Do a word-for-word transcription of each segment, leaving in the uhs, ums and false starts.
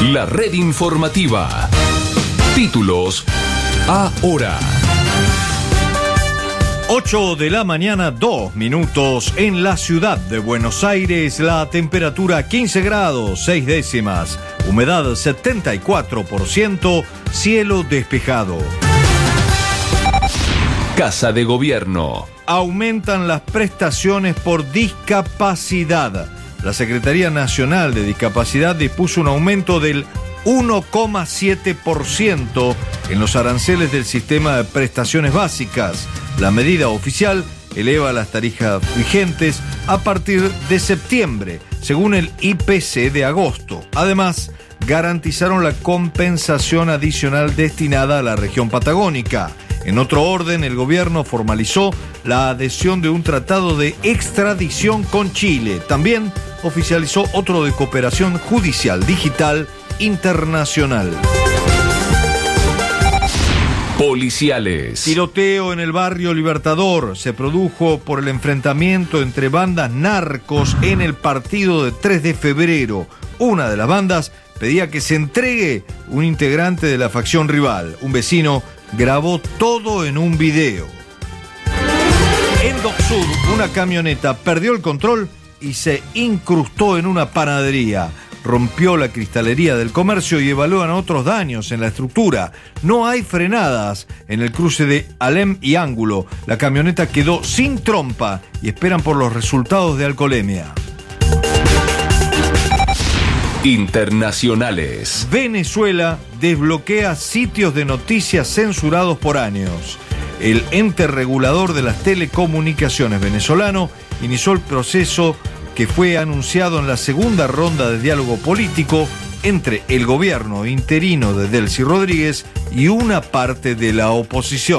La red informativa. Títulos ahora. ocho de la mañana, dos minutos en la ciudad de Buenos Aires. La temperatura quince grados, seis décimas. Humedad setenta y cuatro por ciento. Cielo despejado. Casa de Gobierno. Aumentan las prestaciones por discapacidad. La Secretaría Nacional de Discapacidad dispuso un aumento del uno coma siete por ciento en los aranceles del sistema de prestaciones básicas. La medida oficial eleva las tarifas vigentes a partir de septiembre, según el I P C de agosto. Además, garantizaron la compensación adicional destinada a la región patagónica. En otro orden, el gobierno formalizó la adhesión de un tratado de extradición con Chile. También oficializó otro de cooperación judicial digital internacional. Policiales. Tiroteo en el barrio Libertador se produjo por el enfrentamiento entre bandas narcos en el partido de tres de febrero. Una de las bandas pedía que se entregue un integrante de la facción rival. Un vecino grabó todo en un video. En Dock Sud, una camioneta perdió el control y se incrustó en una panadería. Rompió la cristalería del comercio y evalúan otros daños en la estructura. No hay frenadas en el cruce de Alem y Ángulo. La camioneta quedó sin trompa y esperan por los resultados de alcoholemia. Internacionales. Venezuela desbloquea sitios de noticias censurados por años. El ente regulador de las telecomunicaciones venezolano inició el proceso que fue anunciado en la segunda ronda de diálogo político entre el gobierno interino de Delcy Rodríguez y una parte de la oposición.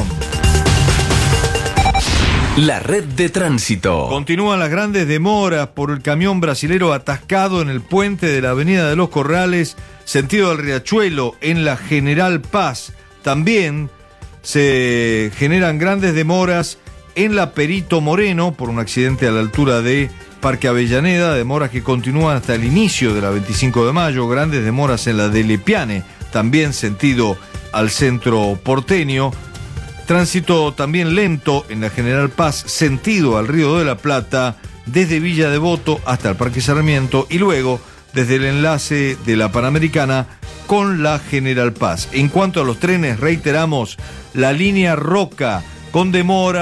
La red de tránsito. Continúan las grandes demoras por el camión brasilero atascado en el puente de la avenida de los Corrales, sentido del Riachuelo, en la General Paz. También se generan grandes demoras en la Perito Moreno por un accidente a la altura de Parque Avellaneda, demoras que continúan hasta el inicio de la veinticinco de mayo, grandes demoras en la de Lepiane, también sentido al centro porteño. Tránsito también lento en la General Paz, sentido al Río de la Plata, desde Villa Devoto hasta el Parque Sarmiento y luego desde el enlace de la Panamericana con la General Paz. En cuanto a los trenes, reiteramos, la línea Roca con demora